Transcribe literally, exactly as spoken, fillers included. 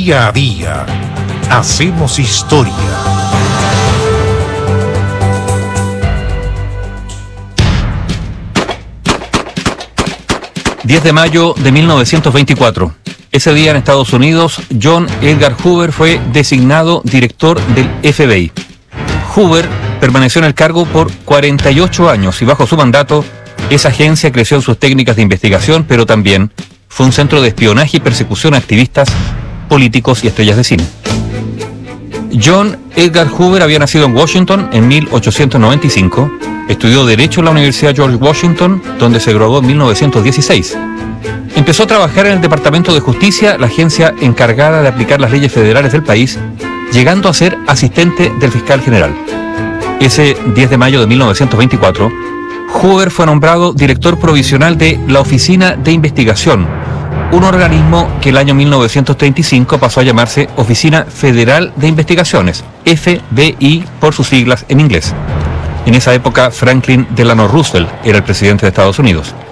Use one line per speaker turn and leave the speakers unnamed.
Día a día hacemos historia.
diez de mayo de mil novecientos veinticuatro. Ese día en Estados Unidos, John Edgar Hoover fue designado director del F B I. Hoover permaneció en el cargo por cuarenta y ocho años y bajo su mandato, esa agencia creció en sus técnicas de investigación, pero también fue un centro de espionaje y persecución a activistas, políticos y estrellas de cine. John Edgar Hoover había nacido en Washington en mil ochocientos noventa y cinco, estudió Derecho en la Universidad George Washington, donde se graduó en mil novecientos dieciséis. Empezó a trabajar en el Departamento de Justicia, la agencia encargada de aplicar las leyes federales del país, llegando a ser asistente del fiscal general. Ese diez de mayo de mil novecientos veinticuatro, Hoover fue nombrado director provisional de la Oficina de Investigación, un organismo que el año mil novecientos treinta y cinco pasó a llamarse Oficina Federal de Investigaciones, F B I por sus siglas en inglés. En esa época, Franklin Delano Roosevelt era el presidente de Estados Unidos.